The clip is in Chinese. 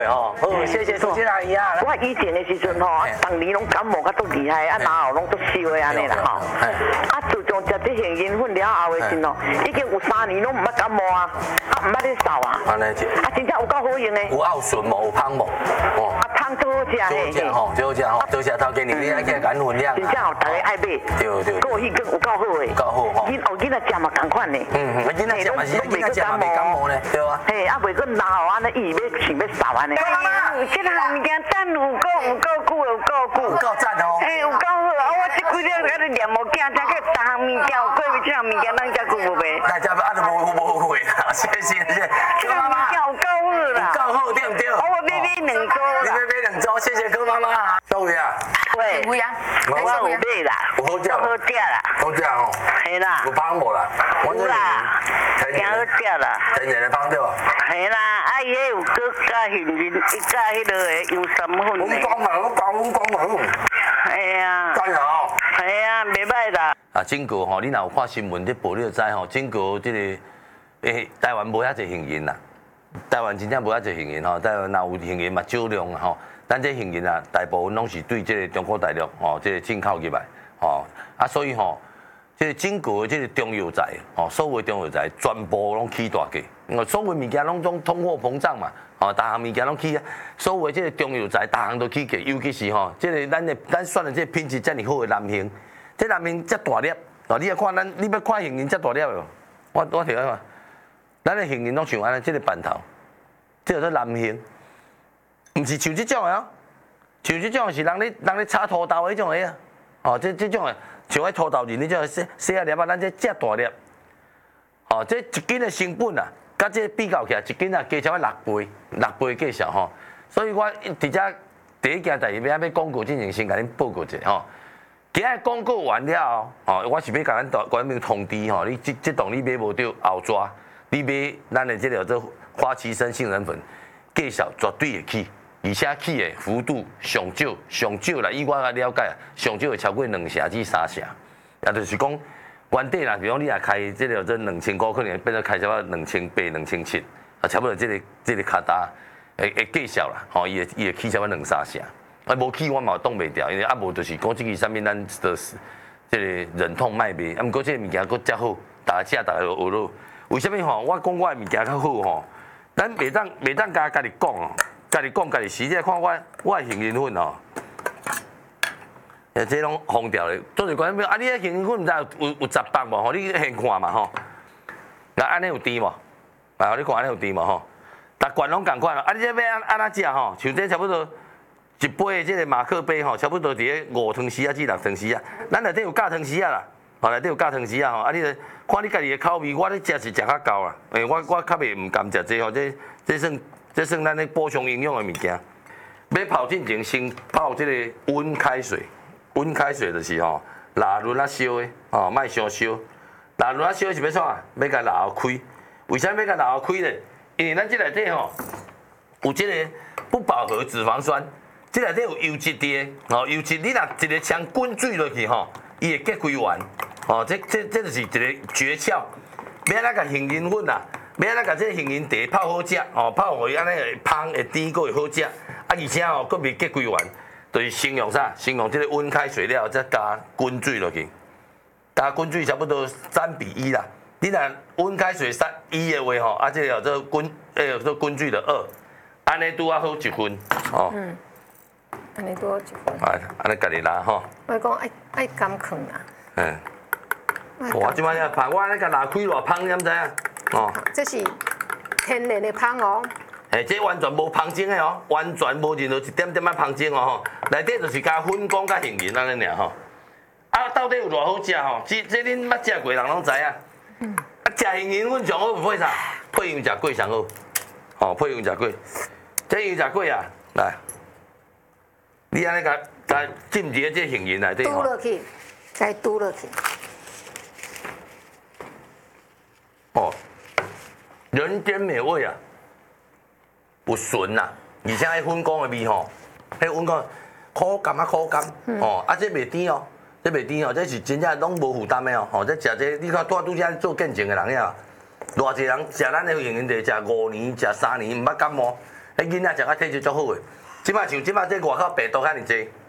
哦，好，谢谢苏姐阿姨啊。 我以前的时阵吼，当年拢感冒较足厉害，啊然后拢足烧的安尼啦吼。啊，自从食这杏仁粉了后的时候，已经有3年拢唔捌感冒啊，啊唔捌咧扫啊。 安尼啊，真正有够好用的。 有拗顺无，有芳无？哦。 啊，汤最好食嘿。 最好食吼，最好食吼。多谢头家你爱去感分量。 真正哦，大家爱买。 对对。 个迄个有够好的。 有够好吼。 囡仔食嘛同款的。 囡仔食嘛是，囡仔食嘛袂感冒呢，对啊。 嘿，啊袂过老安尼伊要想要扫安尼。这个物件等有够久，有够赞哦！ 嘿，有够好啊！我这几日在咧念无惊，才去逐项物件有过这项物件，咱才久无卖。 大家啊都无后悔啦，谢谢。 这个物件有够好啦！ 有够好对不对？ 我要买2组啦。 你要买2组，谢谢柯妈妈。各位啊， 喂， 有啊， 我有买啦， 有好食， 好食啦， 好食哦。 系啦， 有芳无啦？ 有啦，真好食啦。 天然的芳对吧？ 系啦，啊伊迄有搁加杏仁，伊加迄落个油参粉我讲嘛，我讲嘛。 系啊。 赞哦。 系啊，袂歹啦。 啊，整个吼，你若有看新闻咧报，你就知吼，整个这个台湾无遐济杏仁啦，台湾真正无遐济杏仁吼，台湾若有杏仁嘛少量吼，咱这杏仁啊，大部分拢是对这个中国大陆吼，这个进口入来吼，啊，所以吼，这个整个这个中药材吼，所有中药材全部拢起大价，因为所有物件拢通货膨胀嘛，吼，逐项物件拢起啊，所有这个中药材逐项都起价，尤其是吼，这个咱选的这品质遮尔好的南杏。这南杏遮大粒，哦，你要看你要看杏仁遮大粒哦。我摕来看，咱的杏仁拢像安尼，这个板头，这叫做南杏，唔是像这种的哦，像这种是人咧炒土豆的迄种的啊。哦，这种的像迄土豆仁，你种细啊粒啊，咱这遮大粒。哦，这1斤的成本啊，甲这比较起来，1斤啊加超6倍计数吼。所以我伫遮第一件代志要广告之前先甲恁报告一下吼。今日广告完了后，我是要甲咱官兵通知吼，你这档你买无到后抓，你买咱的这个做花旗参杏仁粉，价数绝对会起，而且起的幅度上少啦，以我个了解啊，上少会超过2成至3成，也就是讲，原底啦，比如你若开这个做2500，可能变做开差不多2800、2700，啊，差不多这个卡达会价数啦，吼，伊会起差不多2、3成。啊，无起我嘛挡袂掉，因为啊无就是讲这个上面咱的这个忍痛卖卖，啊，毋过这个物件佫较好，大家就学咯。为什么吼？我讲我的物件较好吼，咱袂当家己讲哦，家己实际看我的杏仁粉哦，这拢封掉咧。做者讲啊，你迄杏仁粉毋知有10包无？吼，你先看嘛吼。那安尼有甜无？啊，你看安尼有甜无吼？逐罐拢共款啊，你这要安怎食吼？像这差不多。一杯的这个马克杯吼，差不多伫咧5汤匙啊至6汤匙啊，咱内底有加汤匙啊啦，吼内底有加汤匙啊吼，啊你着看你家己的口味，我咧食是食较够啦，我较袂唔甘食这吼，这算咱咧补充营养的物件。要泡进前先泡这个温开水，温开水就是吼蜡轮啊烧的，吼莫伤烧，蜡轮啊烧是要创啊？要甲蜡喉开，为啥要甲蜡喉开咧？因为咱这内底吼有这个不饱和脂肪酸。这内底有油脂伫个，吼油脂你若一个枪滚水落去吼，伊会结开完，吼这就是一个诀窍。要安怎甲杏仁粉啊，要安怎甲这个杏仁茶泡好食，吼泡互伊安尼会芳会甜，佫会好食，啊而且吼佫袂结开完，就是先用啥？先用这个温开水了，再加滚水落去，加滚水差不多3:1啦。你若温开水1的话吼，啊这个叫做做滚水的2，安尼拄啊好1分，吼。 安尼多1分。 啊，安尼家己拉吼。 我讲爱甘放啦。 嗯。我即摆要芳，我安尼甲拉开偌芳，你毋知影？哦。 这是天然的芳哦。 这完全无芳精的哦，完全无任何一点点仔芳精哦吼。内底就是加粉果甲杏仁安尼尔吼。啊，到底有偌好食吼？这恁捌食过人拢知影。啊，食杏仁粉上好配啥？配油炸粿上好。哦，配油炸粿。这油炸粿啊，来。你安尼甲浸伫这杏仁内底吼， 嘟落去，该嘟落去。 哦，人间美味啊，有纯呐，而且迄粉果的味吼，迄粉果口感啊口感，哦，啊这袂甜哦，这袂甜哦，这是真正拢无负担的哦，吼，这食这你看拄则做见证的人呀，偌济人食咱的杏仁茶食5年、食3年，毋捌感冒。 迄囡仔食甲体质足好诶。即摆像即摆这外口病毒遐尼济，